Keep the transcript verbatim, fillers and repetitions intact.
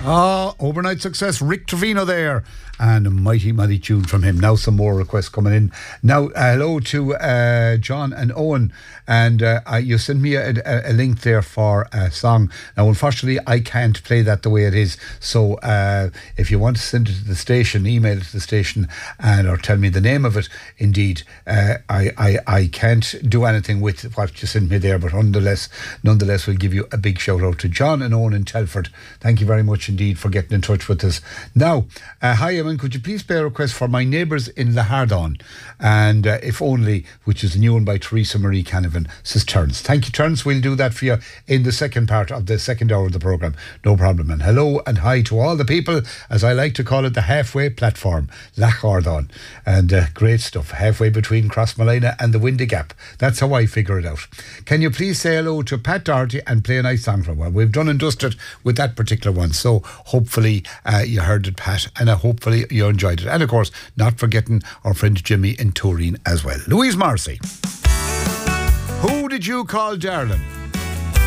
Ah, overnight success, Rick Trevino there, and a mighty, mighty tune from him. Now some more requests coming in. Now, uh, hello to uh, John and Owen, and uh, uh, you sent me a, a, a link there for a song. Now, unfortunately, I can't play that the way it is, so uh, if you want to send it to the station, email it to the station, and or tell me the name of it, indeed, uh, I, I, I can't do anything with what you sent me there, but nonetheless, nonetheless, we'll give you a big shout out to John and Owen in Telford. Thank you very much indeed for getting in touch with us. Now, uh, hi Eamon, could you please play a request for My Neighbours in Lahardon, and uh, If Only, which is a new one by Teresa Marie Canavan, says Terence. Thank you, Terence. We'll do that for you in the second part of the second hour of the programme. No problem. And hello and hi to all the people, as I like to call it, the halfway platform, Lahardon. And uh, great stuff, halfway between Crossmolina and the Windy Gap. That's how I figure it out. Can you please say hello to Pat Doherty and play a nice song from her? We've done and dusted with that particular one, so hopefully uh, you heard it, Pat, and uh, hopefully you enjoyed it. And of course, not forgetting our friend Jimmy in Turin as well. Louise Marcy. Who did you call darling?